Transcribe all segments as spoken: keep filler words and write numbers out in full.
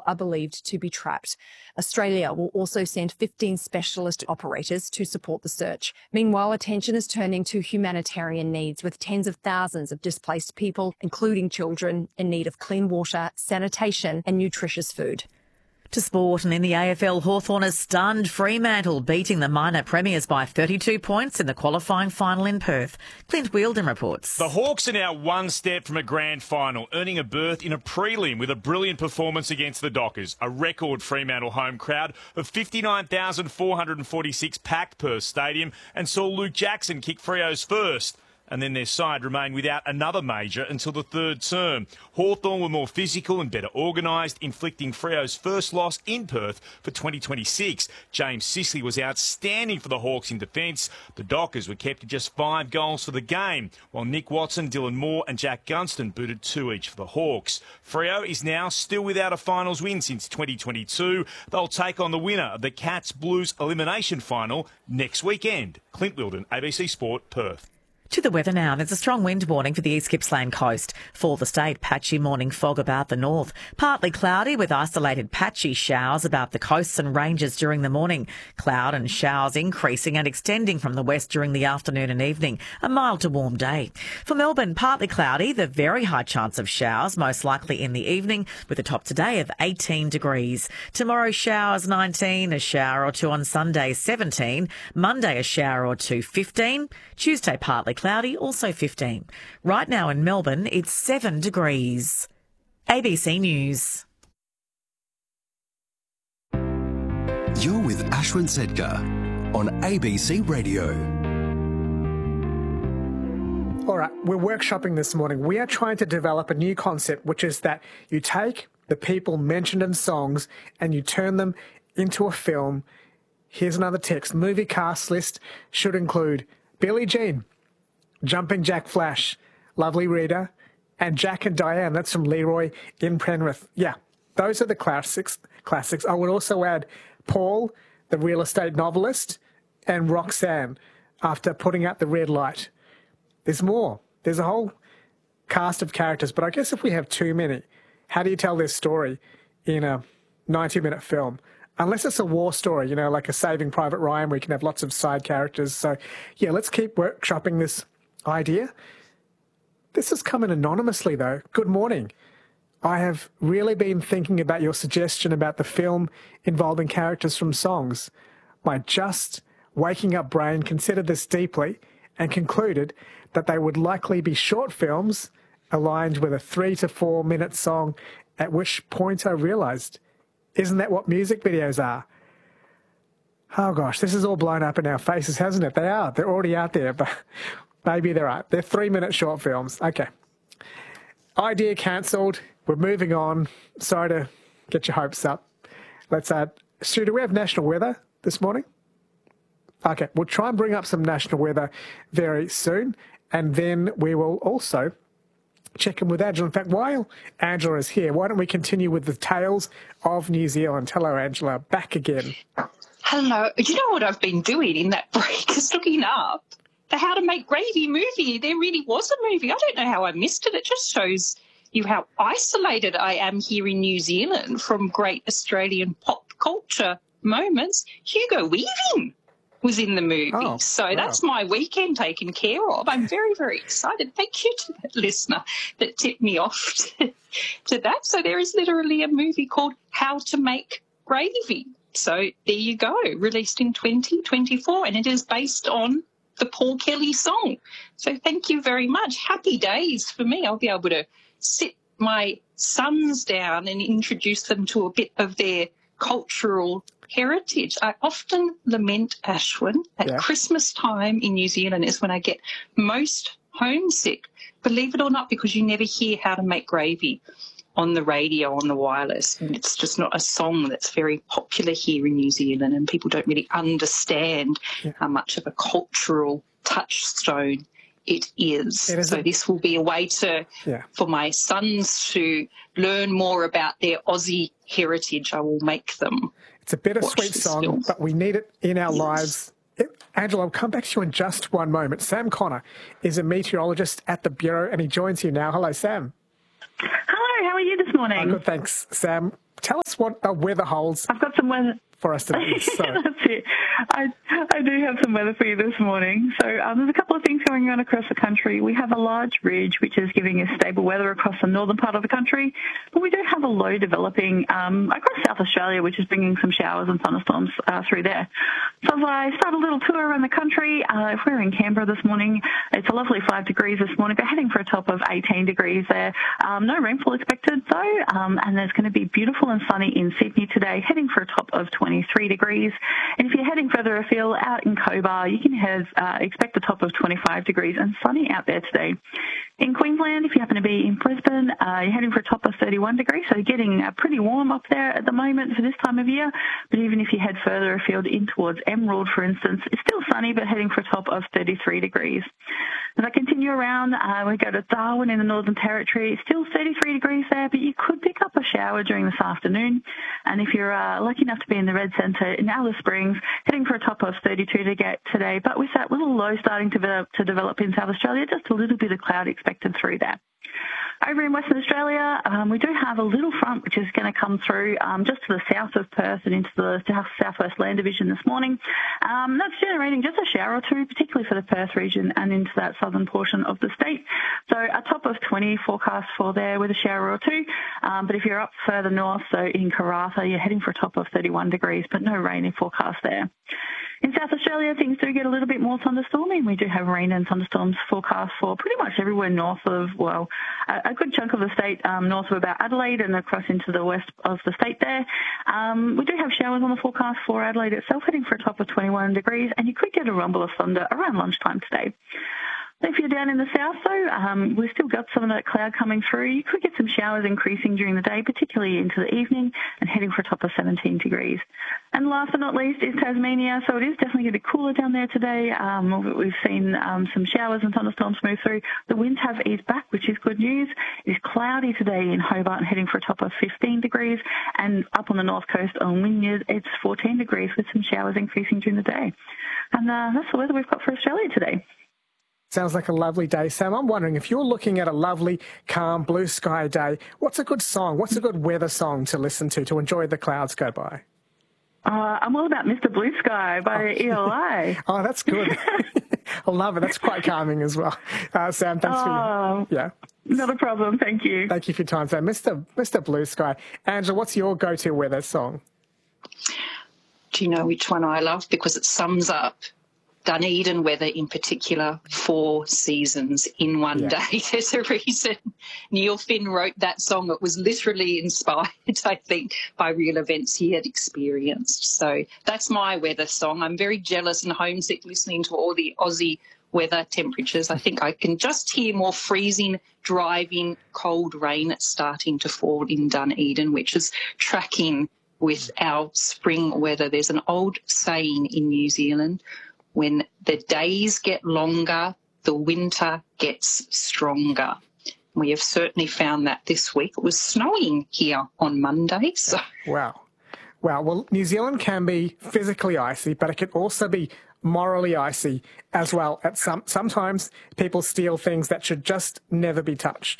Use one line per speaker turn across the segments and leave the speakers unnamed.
are believed to be trapped. Australia will also send fifteen specialist operators to support the search. Meanwhile, attention is turning to humanitarian needs, with tens of thousands of displaced people, including children, in need of clean water, sanitation and nutritious food.
To sport, and in the A F L, Hawthorn has stunned Fremantle, beating the minor premiers by thirty-two points in the qualifying final in Perth. Clint Wheeldon reports.
The Hawks are now one step from a grand final, earning a berth in a prelim with a brilliant performance against the Dockers. A record Fremantle home crowd of fifty-nine thousand four hundred forty-six packed Perth Stadium and saw Luke Jackson kick Freo's first. And then their side remained without another major until the third term. Hawthorn were more physical and better organised, inflicting Freo's first loss in Perth for twenty twenty-six. James Sicily was outstanding for the Hawks in defence. The Dockers were kept to just five goals for the game, while Nick Watson, Dylan Moore and Jack Gunston booted two each for the Hawks. Freo is now still without a finals win since twenty twenty-two. They'll take on the winner of the Cats Blues elimination final next weekend. Clint Wheeldon, A B C Sport, Perth.
To the weather now. There's a strong wind warning for the East Gippsland coast. For the state, patchy morning fog about the north. Partly cloudy with isolated patchy showers about the coasts and ranges during the morning. Cloud and showers increasing and extending from the west during the afternoon and evening. A mild to warm day. For Melbourne, partly cloudy, the very high chance of showers, most likely in the evening, with a top today of eighteen degrees. Tomorrow, showers nineteen, a shower or two on Sunday, seventeen. Monday, a shower or two, fifteen. Tuesday, partly cloudy, also fifteen. Right now in Melbourne, it's seven degrees. A B C News.
You're with Ashwin Sedkar on A B C Radio.
All right, we're workshopping this morning. We are trying to develop a new concept, which is that you take the people mentioned in songs and you turn them into a film. Here's another text. Movie cast list should include Billie Jean, Jumping Jack Flash, Lovely Rita, and Jack and Diane. That's from Leroy in Penrith. Yeah, those are the classics. Classics. I would also add Paul, the real estate novelist, and Roxanne, after putting out the red light. There's more. There's a whole cast of characters, but I guess if we have too many, how do you tell this story in a ninety-minute film? Unless it's a war story, you know, like a Saving Private Ryan, where you can have lots of side characters. So, yeah, let's keep workshopping this idea. This has come in anonymously, though. Good morning. I have really been thinking about your suggestion about the film involving characters from songs. My just waking up brain considered this deeply and concluded that they would likely be short films aligned with a three to four minute song, at which point I realised, isn't that what music videos are? Oh gosh, this is all blown up in our faces, hasn't it? They are. They're already out there, but maybe they're right. They're three-minute short films. Okay. Idea cancelled. We're moving on. Sorry to get your hopes up. Let's add... Stu, do we have national weather this morning? Okay, we'll try and bring up some national weather very soon, and then we will also check in with Angela. In fact, while Angela is here, why don't we continue with the tales of New Zealand? Hello, Angela. Back again.
Hello. You know what I've been doing in that break is looking up the How to Make Gravy movie. There really was a movie. I don't know how I missed it. It just shows you how isolated I am here in New Zealand from great Australian pop culture moments. Hugo Weaving was in the movie. Oh, so wow. That's my weekend taken care of. I'm very, very excited. Thank you to that listener that tipped me off to, to that. So there is literally a movie called How to Make Gravy. So there you go, released in twenty twenty-four, and it is based on the Paul Kelly song. So thank you very much. Happy days for me. I'll be able to sit my sons down and introduce them to a bit of their cultural heritage. I often lament, Ashwin, at yeah. Christmas time in New Zealand is when I get most homesick, believe it or not, because you never hear How to Make Gravy on the radio, on the wireless. And it's just not a song that's very popular here in New Zealand, and people don't really understand yeah. how much of a cultural touchstone it is. It is so a, this will be a way to yeah. for my sons to learn more about their Aussie heritage. I will make them. It's a bittersweet song, film. But we need it in our yes. lives. It, Angela, I'll come back to you in just one moment. Sam Connor is a meteorologist at the Bureau, and he joins you now. Hello, Sam.
Hello, how are you this morning?
Oh, good, thanks, Sam. Tell us us what the weather holds.
I've got some weather
for us today. So.
That's it. I, I do have some weather for you this morning. So um, there's a couple of things going on across the country. We have a large ridge which is giving us stable weather across the northern part of the country, but we do have a low developing um, across South Australia, which is bringing some showers and thunderstorms uh, through there. So as I start a little tour around the country, uh, if we're in Canberra this morning, it's a lovely five degrees this morning. We're heading for a top of eighteen degrees there. Um, no rainfall expected though, um, and there's going to be beautiful and sunny in Sydney today, heading for a top of twenty-three degrees. And if you're heading further afield out in Cobar, you can have, uh, expect a top of twenty-five degrees and sunny out there today. In Queensland, if you happen to be in Brisbane, uh, you're heading for a top of thirty-one degrees, so getting uh, pretty warm up there at the moment for this time of year. But even if you head further afield in towards Emerald, for instance, it's still sunny, but heading for a top of thirty-three degrees. As I continue around, uh, we go to Darwin in the Northern Territory. It's still thirty-three degrees there, but you could pick up a shower during this afternoon. And if you're uh, lucky enough to be in the Red Centre in Alice Springs, heading for a top of thirty-two to get today, but with that little low starting to develop, to develop in South Australia, just a little bit of cloud expected through there. Over in Western Australia, um, we do have a little front which is going to come through um, just to the south of Perth and into the south southwest land division this morning. Um, that's generating just a shower or two, particularly for the Perth region and into that southern portion of the state. So a top of twenty forecast for there with a shower or two. Um, but if you're up further north, so in Karratha, you're heading for a top of thirty-one degrees, but no rain in forecast there. In South Australia, things do get a little bit more thunderstorming. We do have rain and thunderstorms forecast for pretty much everywhere north of, well, a, a good chunk of the state um, north of about Adelaide and across into the west of the state there. Um, we do have showers on the forecast for Adelaide itself, heading for a top of twenty-one degrees, and you could get a rumble of thunder around lunchtime today. If you're down in the south, though, um, we've still got some of that cloud coming through. You could get some showers increasing during the day, particularly into the evening, and heading for a top of seventeen degrees. And last but not least is Tasmania. So it is definitely going to be cooler down there today. Um, we've seen um, some showers and thunderstorms move through. The winds have eased back, which is good news. It is cloudy today in Hobart and heading for a top of fifteen degrees. And up on the north coast on Wynyard, it's fourteen degrees with some showers increasing during the day. And uh, that's the weather we've got for Australia today.
Sounds like a lovely day, Sam. I'm wondering if you're looking at a lovely, calm, blue sky day, what's a good song? What's a good weather song to listen to, to enjoy the clouds go by?
Uh, I'm all about Mister Blue Sky by
oh.
E L I.
Oh, that's good. I love it. That's quite calming as well. Uh, Sam, thanks
oh,
for your... Yeah.
Not a problem. Thank you.
Thank you for your time, Sam. Mister Mister Blue Sky. Angela, what's your go-to weather song?
Do you know which one I love? Because it sums up Dunedin weather in particular, four seasons in one yeah. day. There's a reason Neil Finn wrote that song. It was literally inspired, I think, by real events he had experienced. So that's my weather song. I'm very jealous and homesick listening to all the Aussie weather temperatures. I think I can just hear more freezing, driving, cold rain starting to fall in Dunedin, which is tracking with our spring weather. There's an old saying in New Zealand: when the days get longer, the winter gets stronger. We have certainly found that this week. It was snowing here on Monday. So.
Wow. Wow. Well, New Zealand can be physically icy, but it can also be morally icy as well. At some Sometimes people steal things that should just never be touched.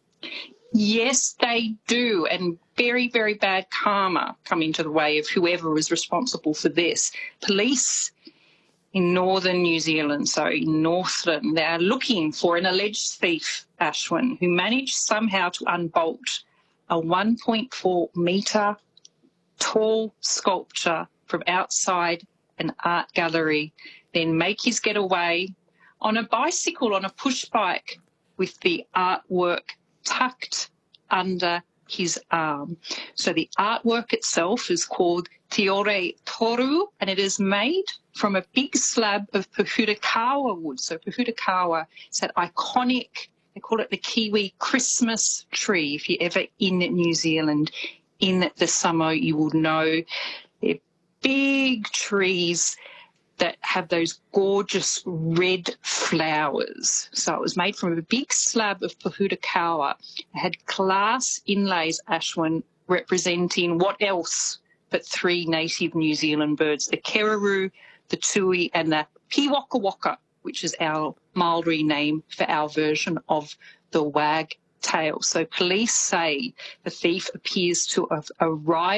Yes, they do, and very, very bad karma coming to the way of whoever is responsible for this. Police in northern New Zealand, so in Northland, they are looking for an alleged thief, Ashwin, who managed somehow to unbolt a one point four metre tall sculpture from outside an art gallery, then make his getaway on a bicycle, on a push bike, with the artwork tucked under his arm. So the artwork itself is called Te Ore Toru, and it is made from a big slab of Pōhutukawa wood. So Pōhutukawa is that iconic, they call it the Kiwi Christmas tree. If you're ever in New Zealand in the summer, you will know they're big trees that have those gorgeous red flowers. So it was made from a big slab of Pōhutukawa. It had glass inlays, Ashwin, representing what else but three native New Zealand birds, the kereroo, the tui, and the piwakawaka, which is our Maori name for our version of the wagtail. So police say the thief appears to have arrived